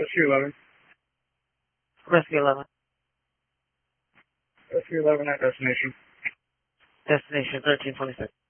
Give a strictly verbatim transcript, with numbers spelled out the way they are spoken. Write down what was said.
Rescue eleven. Rescue eleven. Rescue eleven at destination. Destination thirteen twenty-six.